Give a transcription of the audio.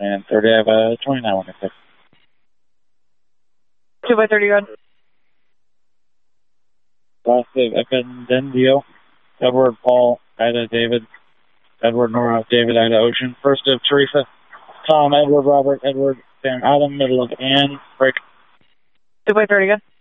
And 30, I have a 2916. 2 by 30, good. Positive, Ependendio. Edward, Paul, Ida, David. Edward, Nora, David, Ida, Ocean. First of Teresa. Tom, Edward, Robert, Edward, Sam, Adam. Middle of Anne, break. 2 by 30, good.